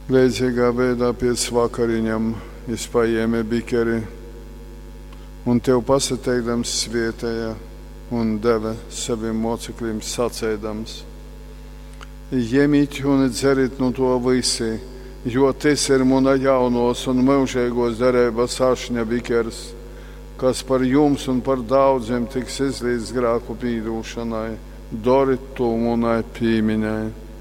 Līdzīgā veidā pēc vakariņam izpaņēma bikeri un tev pasateikdams svietēja un deva saviem mocekļiem sacēdams: Ņemiet un dzeriet no to visi, jo tas ir mana jaunos un mūžīgos derības ašņa bikers, kas par jums un par daudziem tiks izlīdz grēku pīdūšanai. Dariet to manai piemiņai.